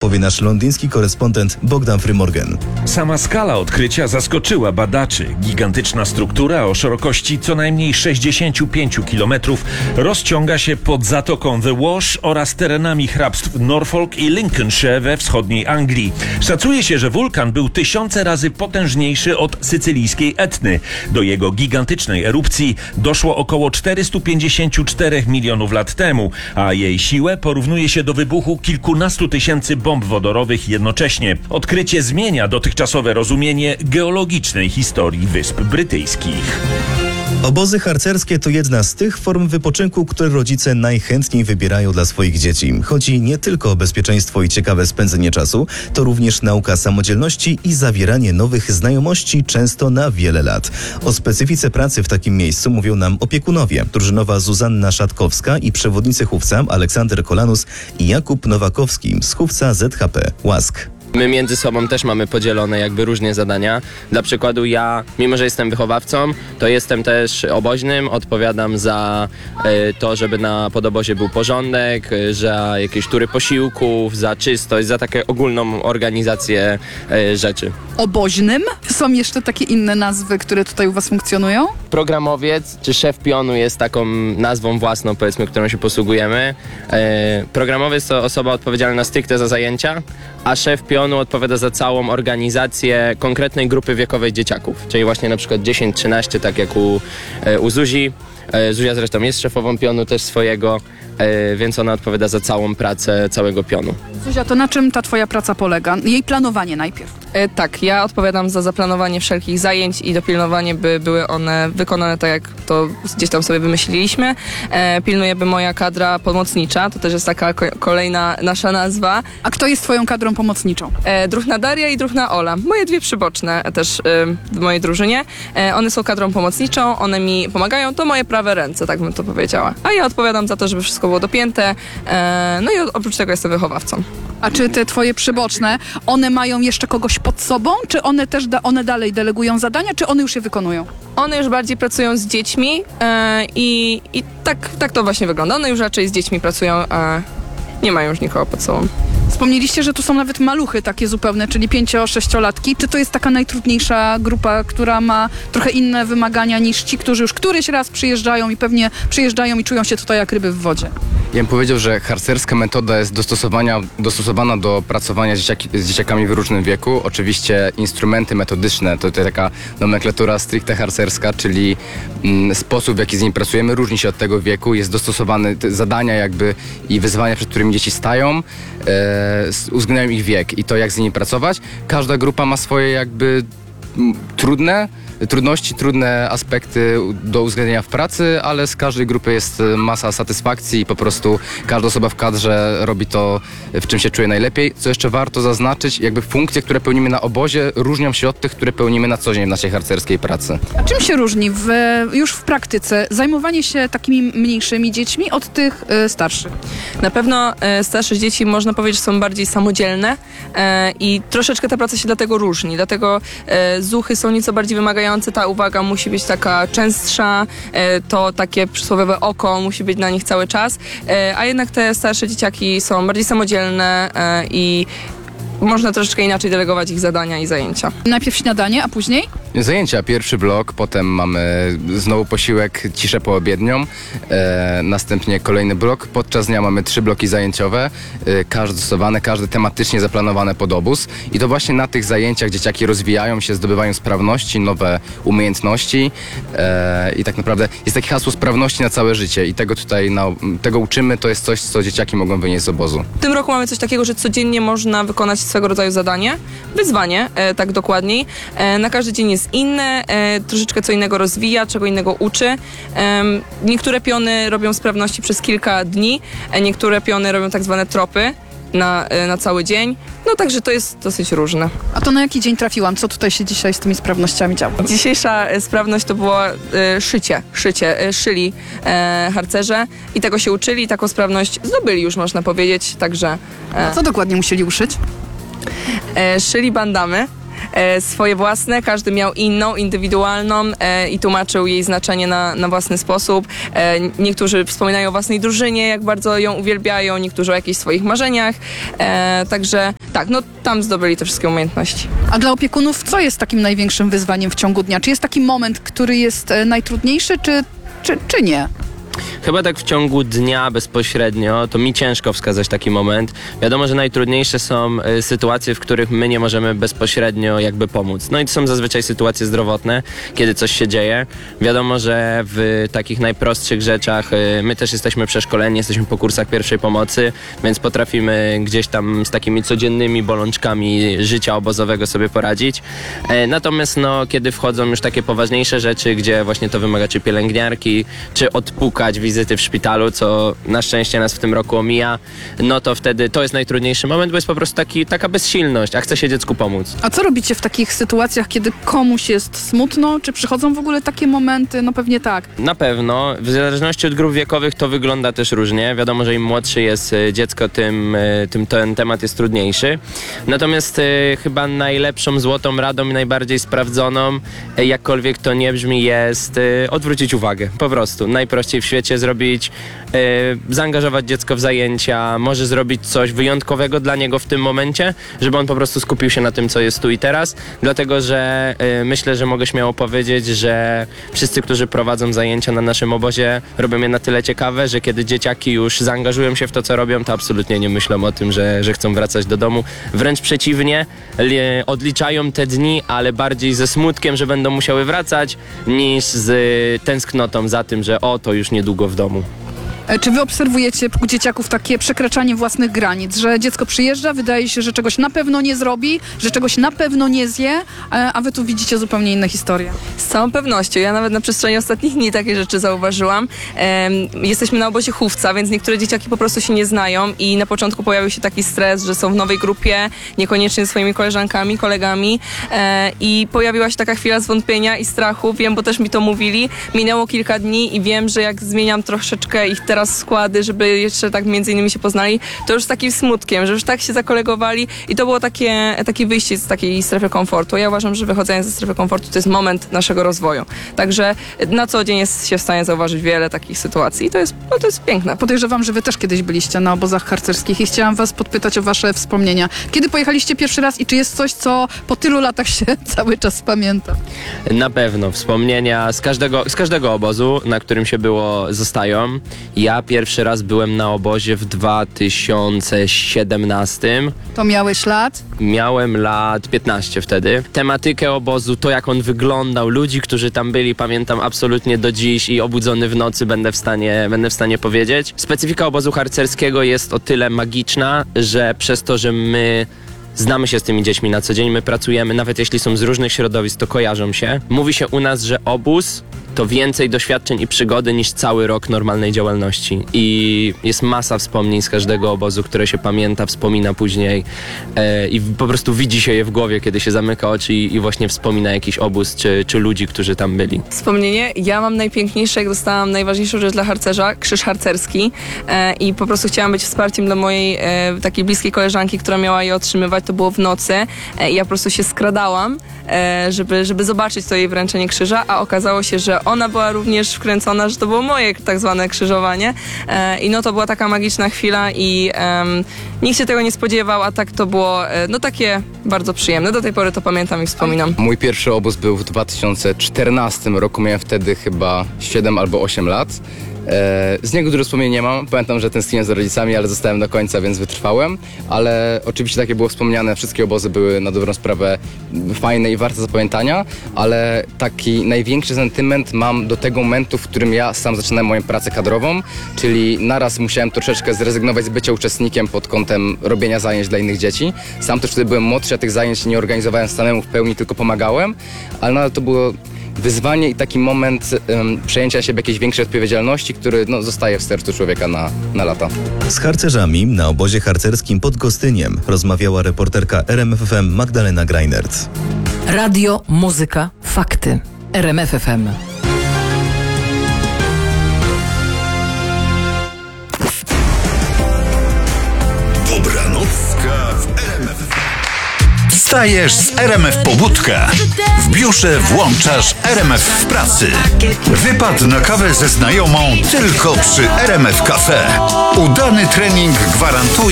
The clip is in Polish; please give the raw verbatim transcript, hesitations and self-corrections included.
powie nasz londyński korespondent Bogdan Frymorgan. Sama skala odkrycia zaskoczyła badaczy. Gigantyczna struktura o szerokości co najmniej sześćdziesiąt pięć kilometrów rozciąga się pod zatoką The Wash oraz terenami hrabstw Norfolk i Lincolnshire we wschodniej Anglii. Szacuje się, że wulkan był tysiące razy potężniejszy od sycylijskiej Etny. Do jego gigantycznej erupcji doszło około czterysta pięćdziesiąt cztery milionów lat temu, a jej siłę porównuje się do wybuchu kilkunastu tysięcy bomb wodorowych jednocześnie. Odkrycie zmienia dotychczasowe rozumienie geologicznej historii Wysp Brytyjskich. Obozy harcerskie to jedna z tych form wypoczynku, które rodzice najchętniej wybierają dla swoich dzieci. Chodzi nie tylko o bezpieczeństwo i ciekawe spędzenie czasu, to również nauka samodzielności i zawieranie nowych znajomości, często na wiele lat. O specyfice pracy w takim miejscu mówią nam opiekunowie. Drużynowa Zuzanna Szatkowska i przewodnicy chówca Aleksander Kolanus i Jakub Nowakowski z chówca Z H P Łask. My między sobą też mamy podzielone jakby różnie zadania. Dla przykładu ja, mimo że jestem wychowawcą, to jestem też oboźnym, odpowiadam za y, to, żeby na podobozie był porządek, y, za jakieś tury posiłków, za czystość, za taką ogólną organizację y, rzeczy. Oboźnym? Są jeszcze takie inne nazwy, które tutaj u was funkcjonują? Programowiec czy szef pionu jest taką nazwą własną, powiedzmy, którą się posługujemy. Y, programowiec to osoba odpowiedzialna stricte za zajęcia, a szef pionu odpowiada za całą organizację konkretnej grupy wiekowej dzieciaków, czyli właśnie na przykład dziesięć trzynaście, tak jak u, u Zuzi. Zuzia zresztą jest szefową pionu też swojego, więc ona odpowiada za całą pracę całego pionu. Zuzia, to na czym ta twoja praca polega? Jej planowanie najpierw. E, tak, ja odpowiadam za zaplanowanie wszelkich zajęć i dopilnowanie, by były one wykonane tak, jak to gdzieś tam sobie wymyśliliśmy. E, pilnuje, by moja kadra pomocnicza, to też jest taka ko- kolejna nasza nazwa. A kto jest twoją kadrą pomocniczą? E, Druhna Daria i Druhna Ola, moje dwie przyboczne też e, w mojej drużynie. E, one są kadrą pomocniczą, one mi pomagają, to moje prawe ręce, tak bym to powiedziała. A ja odpowiadam za to, żeby wszystko było dopięte, e, no i oprócz tego jestem wychowawcą. A czy te twoje przyboczne, one mają jeszcze kogoś pod sobą? Czy one też da, one dalej delegują zadania, czy one już je wykonują? One już bardziej pracują z dziećmi e, i, i tak, tak to właśnie wygląda. One już raczej z dziećmi pracują, e, nie mają już nikogo pod sobą. Wspomnieliście, że tu są nawet maluchy takie zupełne, czyli pięcio-sześciolatki. Czy to jest taka najtrudniejsza grupa, która ma trochę inne wymagania niż ci, którzy już któryś raz przyjeżdżają i pewnie przyjeżdżają i czują się tutaj jak ryby w wodzie? Ja bym powiedział, że harcerska metoda jest dostosowania, dostosowana do pracowania z, dzieciaki, z dzieciakami w różnym wieku. Oczywiście instrumenty metodyczne, to, to taka nomenklatura stricte harcerska, czyli mm, sposób, w jaki z nimi pracujemy, różni się od tego wieku. Jest dostosowany, te zadania jakby i wyzwania, przed którymi dzieci stają, e, uwzględniają ich wiek i to, jak z nimi pracować. Każda grupa ma swoje jakby m, trudne trudności, trudne aspekty do uwzględnienia w pracy, ale z każdej grupy jest masa satysfakcji i po prostu każda osoba w kadrze robi to, w czym się czuje najlepiej. Co jeszcze warto zaznaczyć, jakby funkcje, które pełnimy na obozie, różnią się od tych, które pełnimy na co dzień w naszej harcerskiej pracy. A czym się różni w, już w praktyce zajmowanie się takimi mniejszymi dziećmi od tych y, starszych? Na pewno e, starsze dzieci, można powiedzieć, są bardziej samodzielne e, i troszeczkę ta praca się dlatego różni. Dlatego e, zuchy są nieco bardziej wymagające, ta uwaga musi być taka częstsza, e, to takie przysłowiowe oko musi być na nich cały czas, e, a jednak te starsze dzieciaki są bardziej samodzielne e, i można troszeczkę inaczej delegować ich zadania i zajęcia. Najpierw śniadanie, a później? Zajęcia, pierwszy blok, potem mamy znowu posiłek, ciszę poobiednią, e, następnie kolejny blok. Podczas dnia mamy trzy bloki zajęciowe, e, każde stosowane, każde tematycznie zaplanowane pod obóz i to właśnie na tych zajęciach dzieciaki rozwijają się, zdobywają sprawności, nowe umiejętności e, i tak naprawdę jest takie hasło sprawności na całe życie i tego tutaj na, tego uczymy, to jest coś, co dzieciaki mogą wynieść z obozu. W tym roku mamy coś takiego, że codziennie można wykonać swego rodzaju zadanie, wyzwanie, e, tak dokładniej. E, na każdy dzień jest inne, e, troszeczkę co innego rozwija, czego innego uczy. E, niektóre piony robią sprawności przez kilka dni, e, niektóre piony robią tak zwane tropy na, e, na cały dzień. No także to jest dosyć różne. A to na jaki dzień trafiłam? Co tutaj się dzisiaj z tymi sprawnościami działo? Dzisiejsza e, sprawność to było e, szycie. Szycie. E, szyli e, harcerze i tego się uczyli, i taką sprawność zdobyli już, można powiedzieć. Także... E, Co dokładnie musieli uszyć? e, szyli bandamy. e, swoje własne, każdy miał inną, indywidualną e, i tłumaczył jej znaczenie na, na własny sposób. E, niektórzy wspominają o własnej drużynie, jak bardzo ją uwielbiają, niektórzy o jakichś swoich marzeniach, e, także tak, no tam zdobyli te wszystkie umiejętności. A dla opiekunów co jest takim największym wyzwaniem w ciągu dnia? Czy jest taki moment, który jest e, najtrudniejszy, czy, czy, czy nie? Chyba tak w ciągu dnia bezpośrednio, to mi ciężko wskazać taki moment. Wiadomo, że najtrudniejsze są y, sytuacje, w których my nie możemy bezpośrednio jakby pomóc. No i to są zazwyczaj sytuacje zdrowotne, kiedy coś się dzieje. Wiadomo, że w takich najprostszych rzeczach y, my też jesteśmy przeszkoleni, jesteśmy po kursach pierwszej pomocy, więc potrafimy gdzieś tam z takimi codziennymi bolączkami życia obozowego sobie poradzić. E, natomiast no, kiedy wchodzą już takie poważniejsze rzeczy, gdzie właśnie to wymaga czy pielęgniarki, czy odpukać wizyty w szpitalu, co na szczęście nas w tym roku omija, no to wtedy to jest najtrudniejszy moment, bo jest po prostu taki, taka bezsilność, a chce się dziecku pomóc. A co robicie w takich sytuacjach, kiedy komuś jest smutno? Czy przychodzą w ogóle takie momenty? No pewnie tak. Na pewno, w zależności od grup wiekowych to wygląda też różnie. Wiadomo, że im młodszy jest y, dziecko, tym, y, tym ten temat jest trudniejszy. Natomiast y, chyba najlepszą złotą radą i najbardziej sprawdzoną, y, jakkolwiek to nie brzmi, jest y, odwrócić uwagę. Po prostu. Najprościej w świecie zrobić, y, zaangażować dziecko w zajęcia, może zrobić coś wyjątkowego dla niego w tym momencie, żeby on po prostu skupił się na tym, co jest tu i teraz. Dlatego, że y, myślę, że mogę śmiało powiedzieć, że wszyscy, którzy prowadzą zajęcia na naszym obozie, robią je na tyle ciekawe, że kiedy dzieciaki już zaangażują się w to, co robią, to absolutnie nie myślą o tym, że, że chcą wracać do domu. Wręcz przeciwnie, li, odliczają te dni, ale bardziej ze smutkiem, że będą musiały wracać, niż z y, tęsknotą za tym, że o, to już niedługo w domu. E, Czy wy obserwujecie u dzieciaków takie przekraczanie własnych granic, że dziecko przyjeżdża, wydaje się, że czegoś na pewno nie zrobi, że czegoś na pewno nie zje, e, a wy tu widzicie zupełnie inne historie? Z całą pewnością. Ja nawet na przestrzeni ostatnich dni takie rzeczy zauważyłam. Em, jesteśmy na obozie chówca, więc niektóre dzieciaki po prostu się nie znają i na początku pojawił się taki stres, że są w nowej grupie, niekoniecznie ze swoimi koleżankami, kolegami e, i pojawiła się taka chwila zwątpienia i strachu. Wiem, bo też mi to mówili. Minęło kilka dni i wiem, że jak zmieniam troszeczkę ich teraz składy, żeby jeszcze tak między innymi się poznali, to już z takim smutkiem, że już tak się zakolegowali i to było takie, takie wyjście z takiej strefy komfortu. Ja uważam, że wychodzenie ze strefy komfortu to jest moment naszego rozwoju. Także na co dzień jest się w stanie zauważyć wiele takich sytuacji i to jest, no to jest piękne. Podejrzewam, że wy też kiedyś byliście na obozach harcerskich i chciałam was podpytać o wasze wspomnienia. Kiedy pojechaliście pierwszy raz i czy jest coś, co po tylu latach się cały czas pamięta? Na pewno wspomnienia z każdego, z każdego obozu, na którym się było, zostają. Ja pierwszy raz byłem na obozie w dwa tysiące siedemnastym. To miałeś lat? Miałem lat piętnaście wtedy. Tematykę obozu, to jak on wyglądał, ludzi, którzy tam byli, pamiętam absolutnie do dziś i obudzony w nocy będę w stanie, będę w stanie powiedzieć. Specyfika obozu harcerskiego jest o tyle magiczna, że przez to, że my znamy się z tymi dziećmi na co dzień, my pracujemy, nawet jeśli są z różnych środowisk, to kojarzą się. Mówi się u nas, że obóz to więcej doświadczeń i przygody niż cały rok normalnej działalności. I jest masa wspomnień z każdego obozu, które się pamięta, wspomina później e, i po prostu widzi się je w głowie, kiedy się zamyka oczy i, i właśnie wspomina jakiś obóz czy, czy ludzi, którzy tam byli. Wspomnienie, ja mam najpiękniejsze, jak dostałam najważniejszą rzecz dla harcerza, krzyż harcerski e, i po prostu chciałam być wsparciem dla mojej e, takiej bliskiej koleżanki, która miała je otrzymywać, to było w nocy e, i ja po prostu się skradałam, e, żeby, żeby zobaczyć to jej wręczenie krzyża, a okazało się, że ona była również wkręcona, że to było moje tak zwane krzyżowanie e, i no to była taka magiczna chwila i e, nikt się tego nie spodziewał, a tak to było e, no takie bardzo przyjemne. Do tej pory to pamiętam i wspominam. Mój pierwszy obóz był w dwa tysiące czternastym roku, miałem wtedy chyba siedem albo osiem lat. E, z niego dużo wspomnień nie mam. Pamiętam, że tęskniłem za rodzicami, ale zostałem do końca, więc wytrwałem. Ale oczywiście, tak jak było wspomniane, wszystkie obozy były na dobrą sprawę fajne i warte zapamiętania, ale taki największy sentyment mam do tego momentu, w którym ja sam zaczynałem moją pracę kadrową, czyli naraz musiałem troszeczkę zrezygnować z bycia uczestnikiem pod kątem robienia zajęć dla innych dzieci. Sam też wtedy byłem młodszy, a tych zajęć nie organizowałem samemu w pełni, tylko pomagałem, ale nadal to było wyzwanie i taki moment um, przejęcia siebie jakiejś większej odpowiedzialności, który no, zostaje w sercu człowieka na, na lata. Z harcerzami na obozie harcerskim pod Gostyniem rozmawiała reporterka R M F F M Magdalena Greinert. Radio, muzyka, fakty. R M F F M. Dobranocka w R M F F M. Wstajesz z R M F Pobudka. W biurze włączasz R M F w pracy. Wypad na kawę ze znajomą tylko przy R M F Cafe. Udany trening gwarantuje